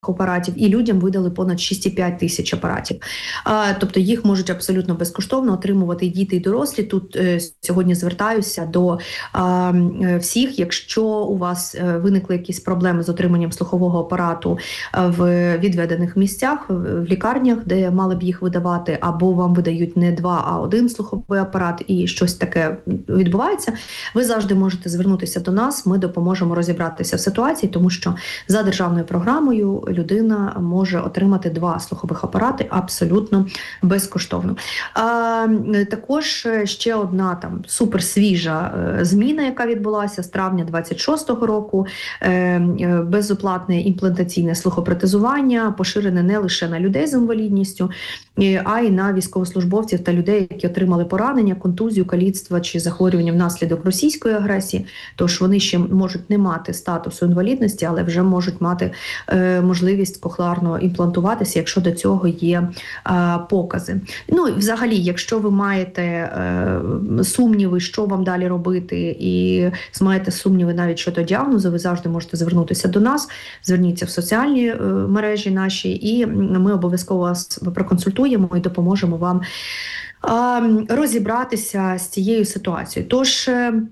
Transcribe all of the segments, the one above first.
апаратів, і людям видали понад 6,5 тисяч апаратів. Тобто їх можуть абсолютно безкоштовно отримувати і діти, і дорослі. Тут сьогодні звертаюся до всіх, якщо у вас виникли якісь проблеми з отриманням слухового апарату в відведених місцях, в лікарнях, де мали б їх видавати, або вам видають не 2, а 1 слуховий апарат, і щось таке відбувається, ви завжди можете звернутися до нас, ми допоможемо розібратися в ситуації, тому що за державною програмою людина може отримати 2 слухових апарати абсолютно безкоштовно. Також ще одна там суперсвіжа зміна, яка відбулася з травня 26-го року, безоплатне імплантаційне слухопротезування, поширене не лише на людей з інвалідністю, а й на військовослужбовців та людей, які отримали поранення, контузію, каліцтва чи захворювання внаслідок російської агресії. Тож вони ще можуть не мати статусу інвалідності, але вже можуть мати можливість кохлеарно імплантуватися, якщо до цього є покази. Ну і взагалі, якщо ви маєте сумніви, що вам далі робити, і маєте сумніви навіть щодо діагнозу, ви завжди можете звернутися до нас, зверніться в соціальні мережі наші, і ми обов'язково вас проконсультуємо і допоможемо вам розібратися з цією ситуацією. Тож,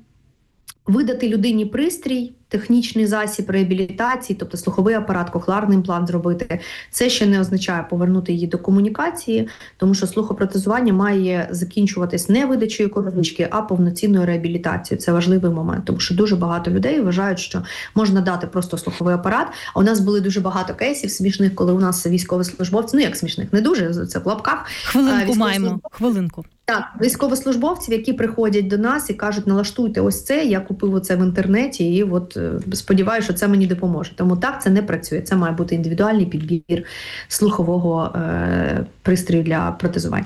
видати людині пристрій, технічний засіб реабілітації, тобто слуховий апарат, кохлеарний імплант зробити, це ще не означає повернути її до комунікації, тому що слухопротезування має закінчуватись не видачею коробочки, а повноцінною реабілітацією. Це важливий момент, тому що дуже багато людей вважають, що можна дати просто слуховий апарат. А у нас були дуже багато кейсів смішних, коли у нас військовослужбовці, ну як смішних, не дуже, це в лапках. Хвилинку маємо, хвилинку. Так, військовослужбовців, які приходять до нас і кажуть, налаштуйте ось це, я купив оце в інтернеті і от сподіваюся, що це мені допоможе. Тому так, це не працює. Це має бути індивідуальний підбір слухового пристрою для протезування.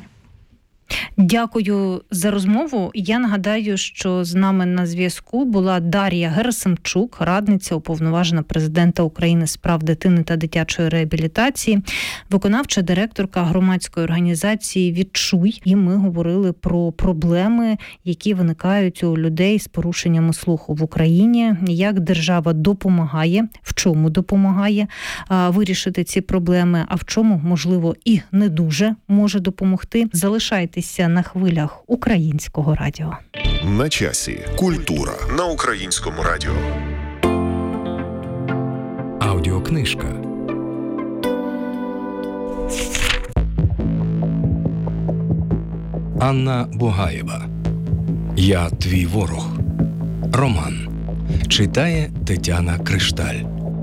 Дякую за розмову. Я нагадаю, що з нами на зв'язку була Дар'я Герасимчук, радниця уповноважена президента України з прав дитини та дитячої реабілітації, виконавча директорка громадської організації «Відчуй». І ми говорили про проблеми, які виникають у людей з порушеннями слуху в Україні, як держава допомагає, в чому допомагає вирішити ці проблеми, а в чому, можливо, і не дуже може допомогти. Залишайтеся на хвилях Українського радіо. На часі. Культура на Українському радіо. Аудіокнижка. Анна Бугаєва. «Я твій ворог». Роман. Читає Тетяна Кришталь.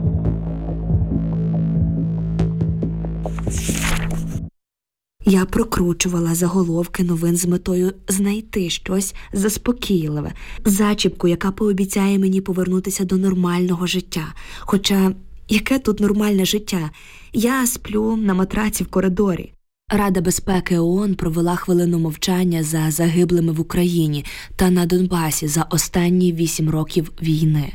Я прокручувала заголовки новин з метою знайти щось заспокійливе, зачіпку, яка пообіцяє мені повернутися до нормального життя. Хоча, яке тут нормальне життя? Я сплю на матраці в коридорі. Рада безпеки ООН провела хвилину мовчання за загиблими в Україні та на Донбасі за останні 8 років війни.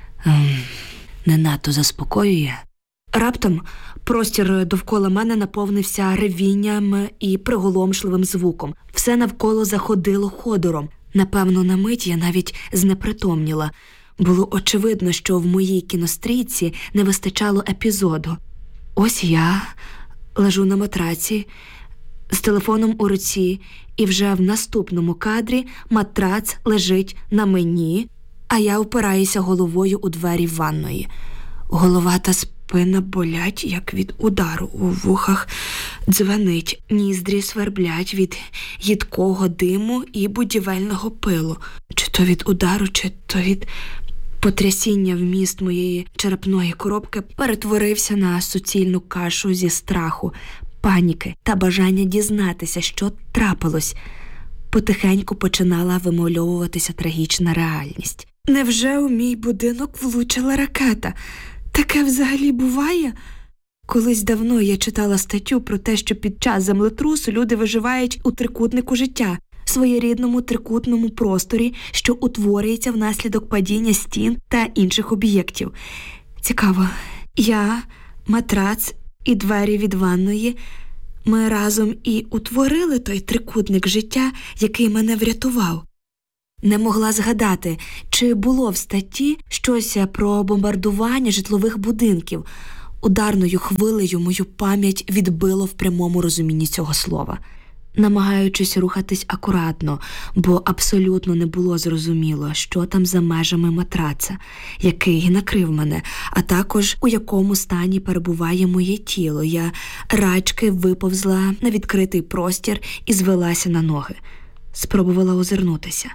Не надто заспокоює. Раптом простір довкола мене наповнився ревінням і приголомшливим звуком. Все навколо заходило ходором. Напевно, на мить я навіть знепритомніла. Було очевидно, що в моїй кінострічці не вистачало епізоду. Ось я лежу на матраці з телефоном у руці, і вже в наступному кадрі матрац лежить на мені, а я впираюся головою у двері ванної. Голова та спина болять, як від удару, у вухах дзвенить, ніздрі сверблять від їдкого диму і будівельного пилу. Чи то від удару, чи то від потрясіння вміст моєї черепної коробки перетворився на суцільну кашу зі страху, паніки та бажання дізнатися, що трапилось. Потихеньку починала вимальовуватися трагічна реальність. Невже у мій будинок влучила ракета? Таке взагалі буває? Колись давно я читала статтю про те, що під час землетрусу люди виживають у трикутнику життя, своєрідному трикутному просторі, що утворюється внаслідок падіння стін та інших об'єктів. Цікаво, я, матрац і двері від ванної, ми разом і утворили той трикутник життя, який мене врятував. Не могла згадати, чи було в статті щось про бомбардування житлових будинків. Ударною хвилею мою пам'ять відбило в прямому розумінні цього слова. Намагаючись рухатись акуратно, бо абсолютно не було зрозуміло, що там за межами матраца, який накрив мене, а також у якому стані перебуває моє тіло. Я рачки виповзла на відкритий простір і звелася на ноги. Спробувала озирнутися.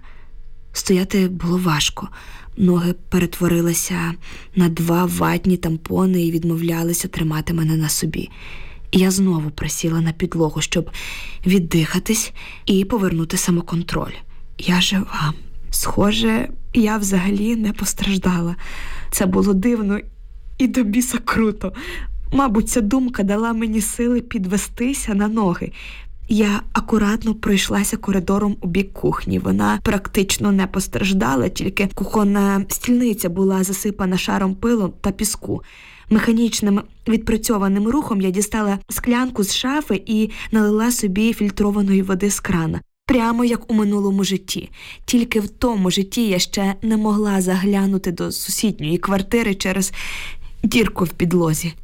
Стояти було важко. Ноги перетворилися на 2 ватні тампони і відмовлялися тримати мене на собі. Я знову присіла на підлогу, щоб віддихатись і повернути самоконтроль. Я жива. Схоже, я взагалі не постраждала. Це було дивно і до біса круто. Мабуть, ця думка дала мені сили підвестися на ноги. Я акуратно пройшлася коридором у бік кухні. Вона практично не постраждала, тільки кухонна стільниця була засипана шаром пилу та піску. Механічним відпрацьованим рухом я дістала склянку з шафи і налила собі фільтрованої води з крана. Прямо як у минулому житті. Тільки в тому житті я ще не могла заглянути до сусідньої квартири через дірку в підлозі.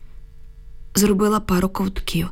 Зробила пару ковтків.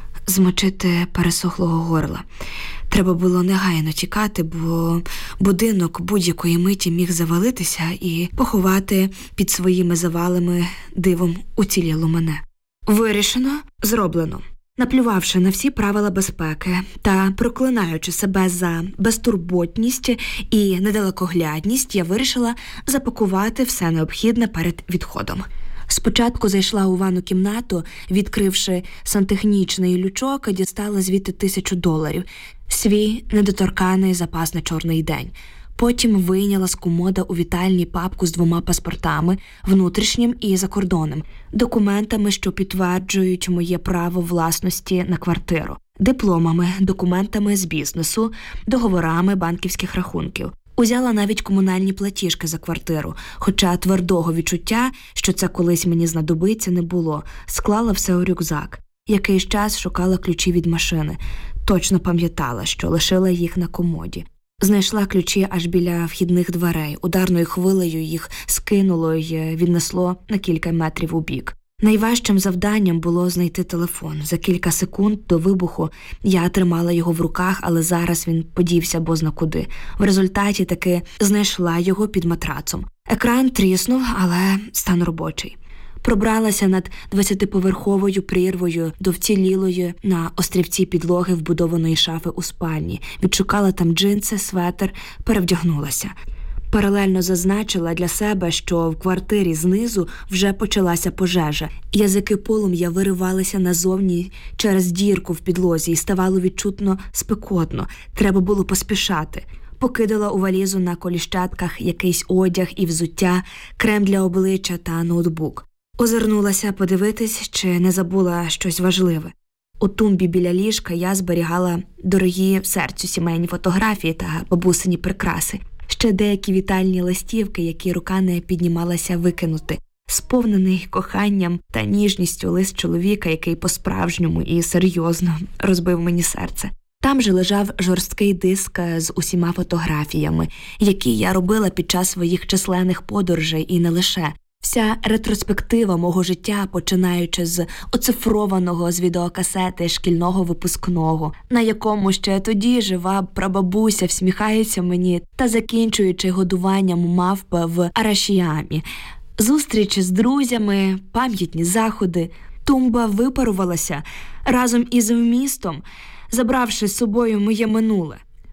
Змочити пересохлого горла. Треба було негайно тікати, бо будинок будь-якої миті міг завалитися і поховати під своїми завалами дивом уцілілу мене. Вирішено, зроблено. Наплювавши на всі правила безпеки та проклинаючи себе за безтурботність і недалекоглядність, я вирішила запакувати все необхідне перед відходом. Спочатку зайшла у ванну кімнату, відкривши сантехнічний лючок, дістала звідти $1000, свій недоторканий запас на чорний день. Потім вийняла з комода у вітальні папку з 2 паспортами, внутрішнім і закордонним, документами, що підтверджують моє право власності на квартиру, дипломами, документами з бізнесу, договорами банківських рахунків. Узяла навіть комунальні платіжки за квартиру, хоча твердого відчуття, що це колись мені знадобиться, не було. Склала все у рюкзак. Якийсь час шукала ключі від машини. Точно пам'ятала, що лишила їх на комоді. Знайшла ключі аж біля вхідних дверей. Ударною хвилею їх скинуло й віднесло на кілька метрів у бік. Найважчим завданням було знайти телефон. За кілька секунд до вибуху я тримала його в руках, але зараз він подівся бозна куди. В результаті таки знайшла його під матрацом. Екран тріснув, але стан робочий. Пробралася над 20-поверховою прірвою до вцілілої на острівці підлоги вбудованої шафи у спальні. Відшукала там джинси, светр, перевдягнулася. Паралельно зазначила для себе, що в квартирі знизу вже почалася пожежа. Язики полум'я виривалися назовні через дірку в підлозі і ставало відчутно спекотно. Треба було поспішати. Покидала у валізу на коліщатках якийсь одяг і взуття, крем для обличчя та ноутбук. Озирнулася подивитись, чи не забула щось важливе. У тумбі біля ліжка я зберігала дорогі серцю сімейні фотографії та бабусині прикраси. Ще деякі вітальні листівки, які рука не піднімалася викинути. Сповнений коханням та ніжністю лист чоловіка, який по-справжньому і серйозно розбив мені серце. Там же лежав жорсткий диск з усіма фотографіями, які я робила під час своїх численних подорожей і не лише. Вся ретроспектива мого життя, починаючи з оцифрованого з відеокасети шкільного випускного, на якому ще тоді жива прабабуся всміхається мені, та закінчуючи годуванням мавп в Арашіямі. Зустрічі з друзями, пам'ятні заходи. Тумба випарувалася разом із вмістом, забравши з собою моє минуле.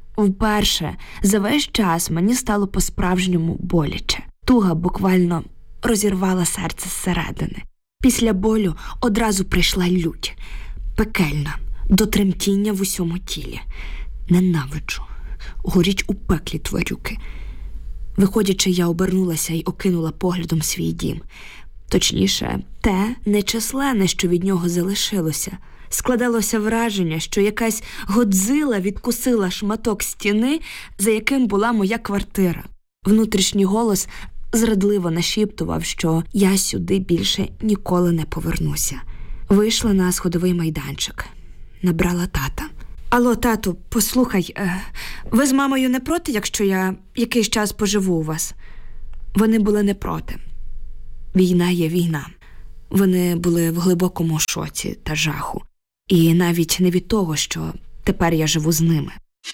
Вперше за весь час мені стало по-справжньому боляче. Туга буквально розірвала серце зсередини. Після болю одразу прийшла лють. Пекельна, до тремтіння в усьому тілі. Ненавиджу. Горіть у пеклі, тварюки. Виходячи, я обернулася і окинула поглядом свій дім. Точніше, те нечисленне, що від нього залишилося. Складалося враження, що якась Годзила відкусила шматок стіни, за яким була моя квартира. Внутрішній голос зрадливо нашіптував, що я сюди більше ніколи не повернуся. Вийшла на сходовий майданчик. Набрала тата. «Алло, тату, послухай, ви з мамою не проти, якщо я якийсь час поживу у вас?» Вони були не проти. Війна є війна. Вони були в глибокому шоці та жаху. І навіть не від того, що тепер я живу з ними.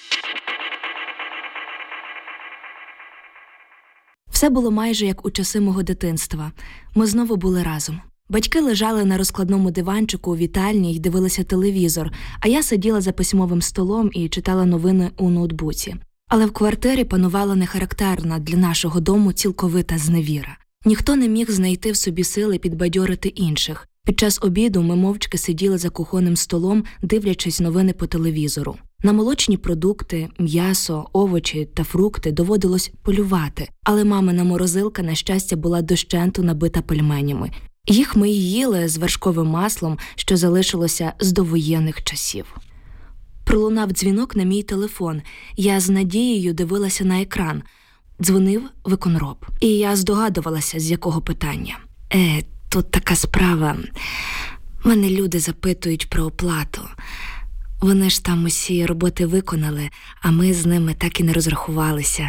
Все було майже як у часи мого дитинства. Ми знову були разом. Батьки лежали на розкладному диванчику у вітальні й дивилися телевізор, а я сиділа за письмовим столом і читала новини у ноутбуці. Але в квартирі панувала нехарактерна для нашого дому цілковита зневіра. Ніхто не міг знайти в собі сили підбадьорити інших. Під час обіду ми мовчки сиділи за кухонним столом, дивлячись новини по телевізору. На молочні продукти, м'ясо, овочі та фрукти доводилось полювати, але мамина морозилка, на щастя, була дощенту набита пельменями. Їх ми й їли з вершковим маслом, що залишилося з довоєнних часів. Пролунав дзвінок на мій телефон. Я з надією дивилася на екран. Дзвонив виконроб. І я здогадувалася, з якого питання. Тут така справа. Мене люди запитують про оплату. Вони ж там усі роботи виконали, а ми з ними так і не розрахувалися.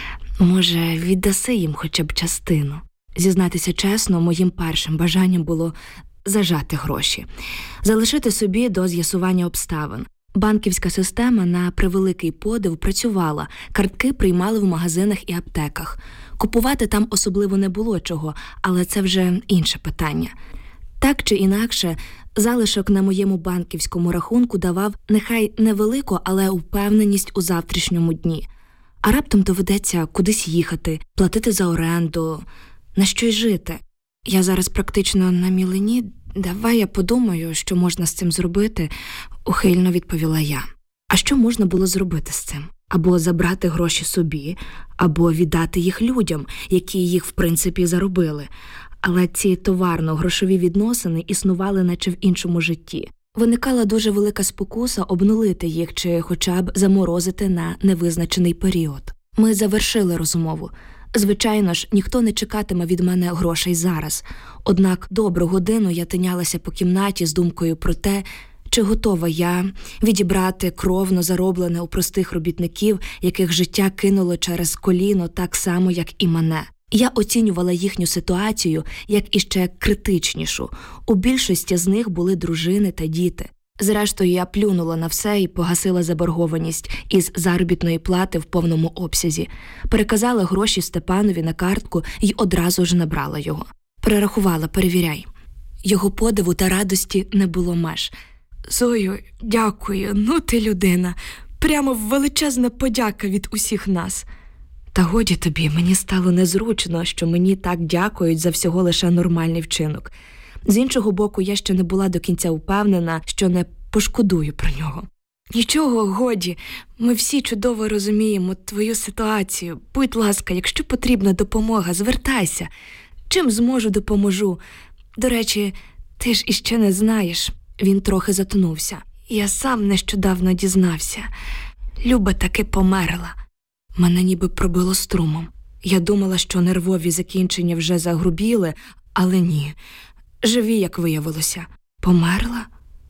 Може, віддаси їм хоча б частину? Зізнатися чесно, моїм першим бажанням було зажати гроші. Залишити собі до з'ясування обставин. Банківська система, на превеликий подив, працювала, картки приймали в магазинах і аптеках. Купувати там особливо не було чого, але це вже інше питання. Так чи інакше, залишок на моєму банківському рахунку давав нехай невелику, але впевненість у завтрашньому дні. А раптом доведеться кудись їхати, платити за оренду, на що й жити. Я зараз практично на мілині. «Давай я подумаю, що можна з цим зробити», – ухильно відповіла я. А що можна було зробити з цим? Або забрати гроші собі, або віддати їх людям, які їх в принципі заробили. Але ці товарно-грошові відносини існували наче в іншому житті. Виникала дуже велика спокуса обнулити їх чи хоча б заморозити на невизначений період. Ми завершили розмову. Звичайно ж, ніхто не чекатиме від мене грошей зараз. Однак добру годину я тинялася по кімнаті з думкою про те, чи готова я відібрати кровно зароблене у простих робітників, яких життя кинуло через коліно так само, як і мене. Я оцінювала їхню ситуацію як іще критичнішу. У більшості з них були дружини та діти. Зрештою, я плюнула на все і погасила заборгованість із заробітної плати в повному обсязі. Переказала гроші Степанові на картку і одразу ж набрала його. Перерахувала, перевіряй. Його подиву та радості не було меж. «Зою, дякую, ну ти людина. Прямо величезна подяка від усіх нас». Та годі тобі, мені стало незручно, що мені так дякують за всього лише нормальний вчинок. З іншого боку, я ще не була до кінця впевнена, що не пошкодую про нього. «Нічого, годі, ми всі чудово розуміємо твою ситуацію. Будь ласка, якщо потрібна допомога, звертайся. Чим зможу, допоможу. До речі, ти ж іще не знаєш». Він трохи затонувся. «Я сам нещодавно дізнався. Люба таки померла». Мене ніби пробило струмом. Я думала, що нервові закінчення вже загрубіли, але ні. Живі, як виявилося. Померла?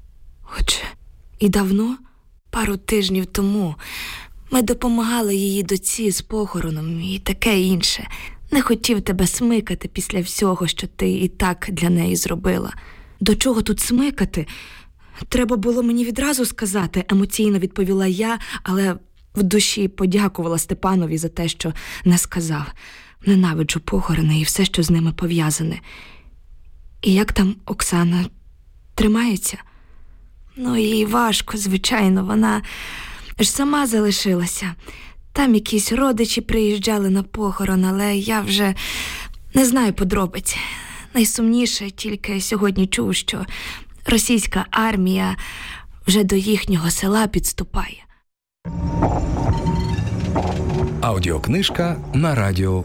Отже, і давно? Пару тижнів тому. Ми допомагали її доці з похороном і таке інше. Не хотів тебе смикати після всього, що ти і так для неї зробила. До чого тут смикати? Треба було мені відразу сказати, емоційно відповіла я, але в душі подякувала Степанові за те, що не сказав. Ненавиджу похорони і все, що з ними пов'язане. І як там Оксана? Тримається? Ну, їй важко, звичайно, вона ж сама залишилася. Там якісь родичі приїжджали на похорон, але я вже не знаю подробиць. Найсумніше тільки сьогодні чув, що російська армія вже до їхнього села підступає. Аудіокнижка на радіо.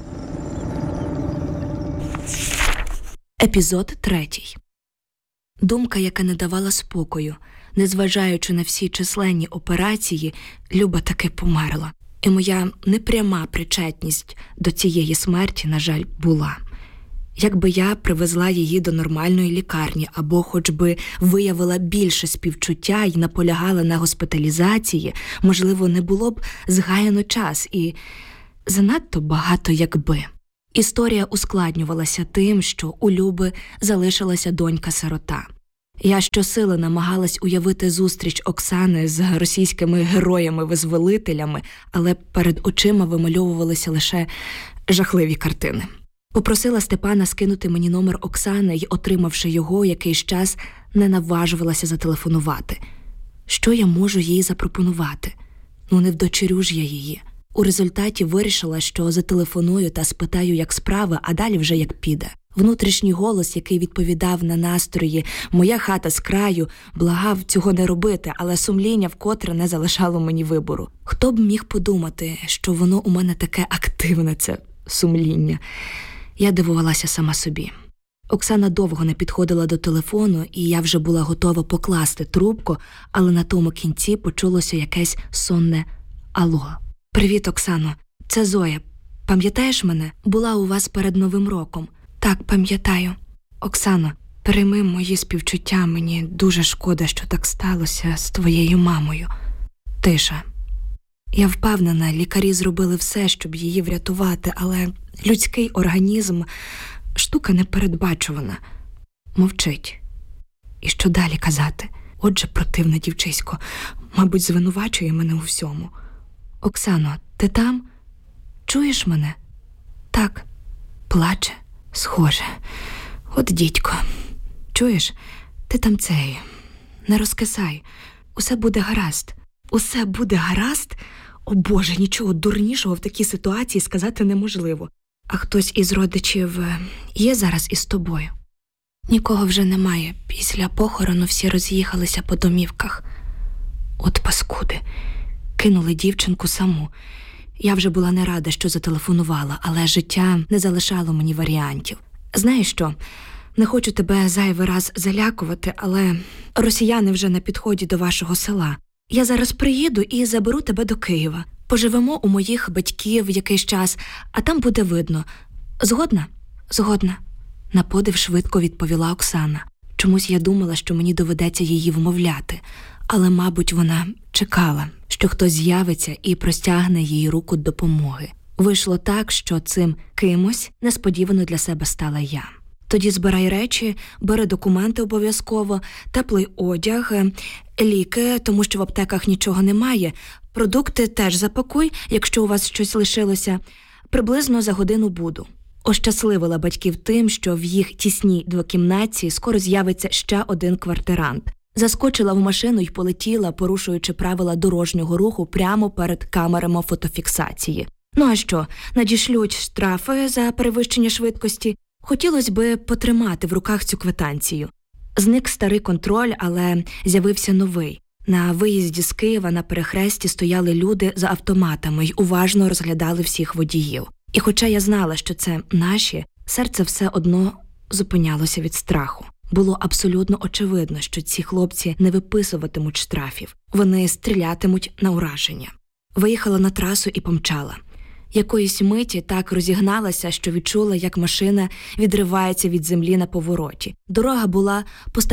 Епізод 3. Думка, яка не давала спокою. Незважаючи на всі численні операції, Люба таки померла. І моя непряма причетність до цієї смерті, на жаль, була. Якби я привезла її до нормальної лікарні або хоч би виявила більше співчуття і наполягала на госпіталізації, можливо, не було б згаяно час і занадто багато якби. Історія ускладнювалася тим, що у Люби залишилася донька-сирота. Я щосили намагалась уявити зустріч Оксани з російськими героями-визволителями, але перед очима вимальовувалися лише жахливі картини. Попросила Степана скинути мені номер Оксани й, отримавши його, якийсь час не наважувалася зателефонувати. Що я можу їй запропонувати? Не вдочерю ж я її. У результаті вирішила, що зателефоную та спитаю, як справи, а далі вже як піде. Внутрішній голос, який відповідав на настрої «моя хата з краю», благав цього не робити, але сумління вкотре не залишало мені вибору. Хто б міг подумати, що воно у мене таке активне, це сумління. Я дивувалася сама собі. Оксана довго не підходила до телефону, і я вже була готова покласти трубку, але на тому кінці почулося якесь сонне «Алло». «Привіт, Оксано. Це Зоя. Пам'ятаєш мене? Була у вас перед Новим роком». «Так, пам'ятаю. Оксано, прийми мої співчуття. Мені дуже шкода, що так сталося з твоєю мамою». Тиша. Я впевнена, лікарі зробили все, щоб її врятувати, але людський організм – штука непередбачувана. Мовчить. І що далі казати? Отже, противне дівчисько, мабуть, звинувачує мене у всьому. «Оксано, ти там? Чуєш мене?» «Так». Плаче. Схоже. От дідько. Чуєш? Ти там не розкисай. Усе буде гаразд. Усе буде гаразд? О Боже, нічого дурнішого в такій ситуації сказати неможливо. А хтось із родичів є зараз із тобою? Нікого вже немає. Після похорону всі роз'їхалися по домівках. От паскуди. Кинули дівчинку саму. Я вже була не рада, що зателефонувала, але життя не залишало мені варіантів. Знаєш що, не хочу тебе зайвий раз залякувати, але росіяни вже на підході до вашого села. Я зараз приїду і заберу тебе до Києва. Поживемо у моїх батьків якийсь час, а там буде видно. Згодна? Згодна. На подив швидко відповіла Оксана. Чомусь я думала, що мені доведеться її вмовляти. Але, мабуть, вона чекала, що хтось з'явиться і простягне їй руку допомоги. Вийшло так, що цим кимось несподівано для себе стала я. Тоді збирай речі, бери документи обов'язково, теплий одяг, ліки, тому що в аптеках нічого немає, продукти теж запакуй, якщо у вас щось лишилося. Приблизно за годину буду. Ощасливила батьків тим, що в їх тісній двокімнатці скоро з'явиться ще один квартирант. Заскочила в машину й полетіла, порушуючи правила дорожнього руху прямо перед камерами фотофіксації. Ну а що, надішлють штрафи за перевищення швидкості? Хотілося би потримати в руках цю квитанцію. Зник старий контроль, але з'явився новий. На виїзді з Києва на перехресті стояли люди за автоматами й уважно розглядали всіх водіїв. І хоча я знала, що це наші, серце все одно зупинялося від страху. Було абсолютно очевидно, що ці хлопці не виписуватимуть штрафів. Вони стрілятимуть на ураження. Виїхала на трасу і помчала. Якоїсь миті так розігналася, що відчула, як машина відривається від землі на повороті. Дорога була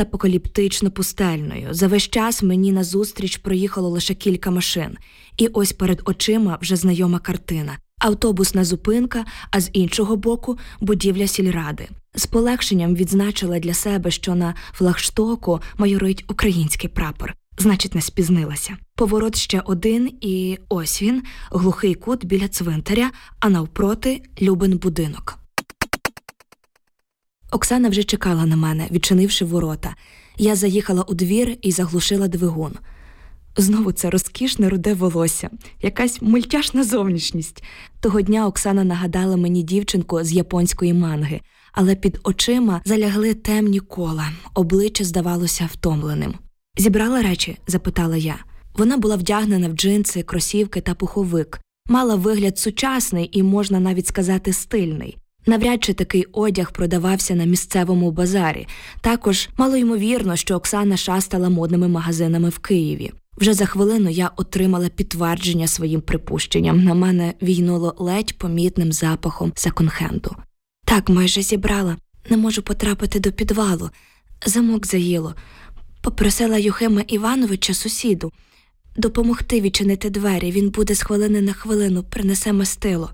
постапокаліптично-пустельною. За весь час мені назустріч проїхало лише кілька машин. І ось перед очима вже знайома картина. Автобусна зупинка, а з іншого боку – будівля сільради. З полегшенням відзначила для себе, що на флагштоку майорить український прапор. Значить, не спізнилася. Поворот ще один, і ось він, глухий кут біля цвинтаря, а навпроти – Любин будинок. Оксана вже чекала на мене, відчинивши ворота. Я заїхала у двір і заглушила двигун. Знову це розкішне руде волосся, якась мультяшна зовнішність. Того дня Оксана нагадала мені дівчинку з японської манги, але під очима залягли темні кола, обличчя здавалося втомленим. «Зібрала речі?» – запитала я. Вона була вдягнена в джинси, кросівки та пуховик. Мала вигляд сучасний і, можна навіть сказати, стильний. Навряд чи такий одяг продавався на місцевому базарі. Також малоймовірно, що Оксана шастала модними магазинами в Києві. Вже за хвилину я отримала підтвердження своїм припущенням. На мене війнуло ледь помітним запахом секонд-хенду. «Так, майже зібрала. Не можу потрапити до підвалу. Замок заїло. Попросила Юхима Івановича, сусіду, допомогти відчинити двері. Він буде з хвилини на хвилину, принесе мастило».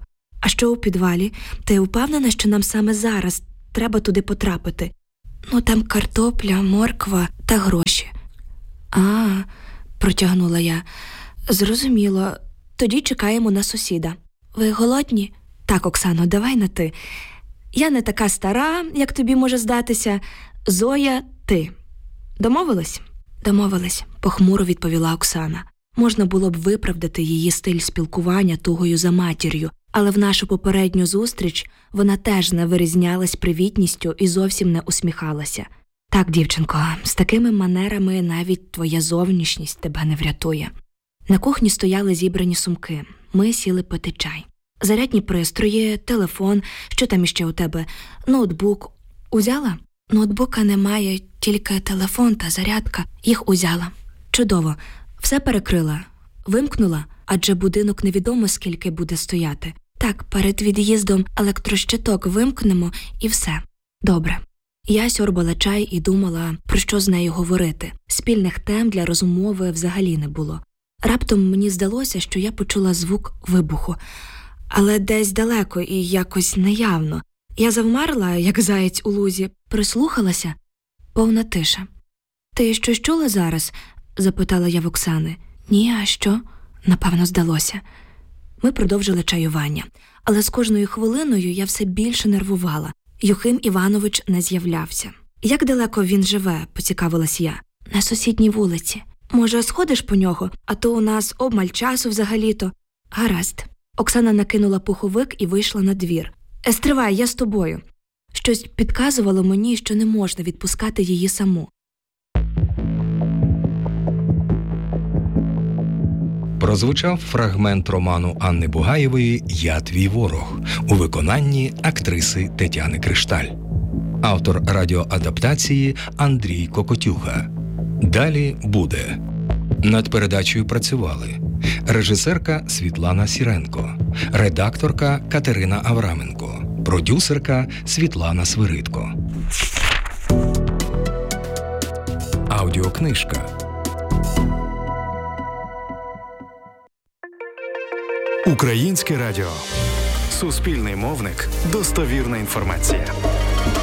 А що у підвалі? Ти впевнена, що нам саме зараз треба туди потрапити? Ну, там картопля, морква та гроші. Протягнула я. Зрозуміло. Тоді чекаємо на сусіда. Ви голодні? Так, Оксано, давай на ти. Я не така стара, як тобі може здатися. Зоя, ти. Домовились? Домовились, похмуро відповіла Оксана. Можна було б виправдати її стиль спілкування тугою за матір'ю, але в нашу попередню зустріч вона теж не вирізнялась привітністю і зовсім не усміхалася. Так, дівчинко, з такими манерами навіть твоя зовнішність тебе не врятує. На кухні стояли зібрані сумки. Ми сіли пити чай. Зарядні пристрої, телефон, що там іще у тебе? Ноутбук. Узяла? Ноутбука немає, тільки телефон та зарядка. Їх узяла. Чудово. Все перекрила. Вимкнула, адже будинок невідомо скільки буде стояти. Так, перед від'їздом електрощиток вимкнемо і все. Добре. Я сьорбала чай і думала, про що з нею говорити. Спільних тем для розмови взагалі не було. Раптом мені здалося, що я почула звук вибуху. Але десь далеко і якось неявно. Я завмерла, як заєць у лузі, прислухалася. Повна тиша. «Ти щось чула зараз?» – запитала я в Оксани. «Ні, а що?» – напевно, здалося. Ми продовжили чаювання. Але з кожною хвилиною я все більше нервувала. Юхим Іванович не з'являвся. «Як далеко він живе?» – поцікавилась я. «На сусідній вулиці. Може, сходиш по нього? А то у нас обмаль часу взагалі-то». «Гаразд». Оксана накинула пуховик і вийшла на двір. «Стривай, я з тобою». Щось підказувало мені, що не можна відпускати її саму. Прозвучав фрагмент роману Анни Бугаєвої «Я твій ворог» у виконанні актриси Тетяни Кришталь. Автор радіоадаптації Андрій Кокотюха. Далі буде. Над передачею працювали режисерка Світлана Сіренко, редакторка Катерина Авраменко, продюсерка Світлана Свиридко. Аудіокнижка. Українське радіо. Суспільний мовник. Достовірна інформація.